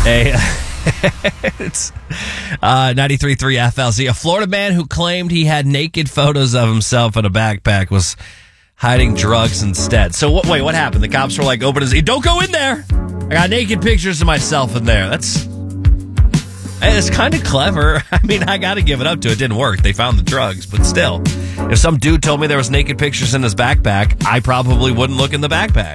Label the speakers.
Speaker 1: Hey, it's 93.3 FLZ. A Florida man who claimed he had naked photos of himself in a backpack was hiding drugs instead. So what happened? The cops were like, open his... Don't go in there! I got naked pictures of myself in there. It's kind of clever. I mean, I got to give it up to it. It didn't work. They found the drugs, but still. If some dude told me there was naked pictures in his backpack, I probably wouldn't look in the backpack.